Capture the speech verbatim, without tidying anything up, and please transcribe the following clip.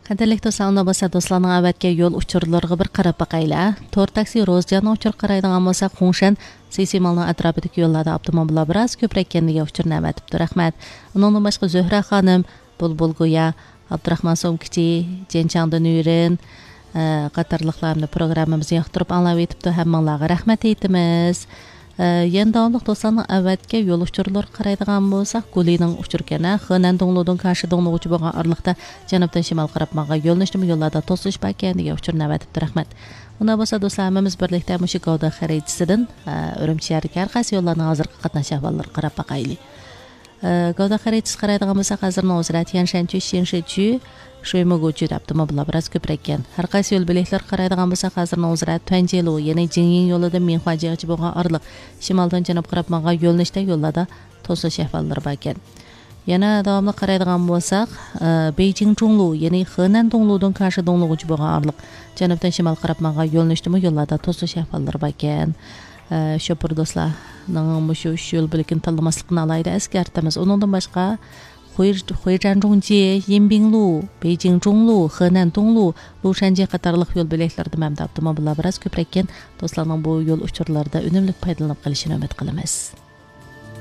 Qadrlik dostlarına bolsa dostlarning avvatga yo'l uchurlariga bir qarab baqaylar. Tor taksi Rozjanning uchur qaraydigan bo'lsa, Qo'ngshan Seysemalning atrofidagi yo'llarda avtomobillar biroz ko'proq ekanligiga uchurni avatibdi. Rahmat. Undan boshqa Zuhra xonim, Bulbul Goya, Abdurahmon Somkichi, Jenchangda Nurin qatorliqlarni programmamizni yoqtirib anglab etibdi. Hammalarga rahmat aytamiz. Yana davomli dostlarning avvatga yo'l uchurlari qaraydigan bo'lsak, Gulining uchurkana Xenan Donglodon qarshi Donglog'uchi bo'lgan orliqda janubdan shimol qarab magan yo'lnishni yo'llarda to'sish bakaniga uchurni avatibdi. Rahmat. Unda bo'lsa do'stlarimiz birlikda mushuk Gavda xaridchisidan Urumchi shaharga har qaysi yo'llarning hozirgi qatnash ahvollari qarab baqaylik. Gavda xaridchisi qaraydigan bo'lsak, hozir Nozrat Yanshanchi Shinshichu Shoymoguchi avtomobillar biroz ko'proq ekan. Har qaysi yo'l biletlar qaraydigan bo'lsak, hozir Nozrat Tanjelo, ya'ni Jingyin yo'lida Minxuajigacha bo'lgan orliq shimoldan janub qarab magan yo'lnishda yo'llarda to'sish ahvollari bor ekan. Yana davomli qaraydigan bo'lsak, Beijing Zhonglu, ya'ni Henan Donglodon qarshi Donglog'uchi bo'lgan orliq janubdan shimol qarab magan yo'lnishdimi yo'llarda to'sish ahvollari bor ekan. Shopur do'stlarning shu yo'l bilikini tanlamaslikni alayda eskartamiz. Undan boshqa Huizhan Zhongji, Yinbinglu, Beijing Zhonglu, Henan Donglu, Lushanji qatorliq yo'l belaklarida mamda avtomobillar biroz ko'proq ekan. Do'stlarning bu yo'l uchurlarida unumli foydalanib qolishini umid qilamiz.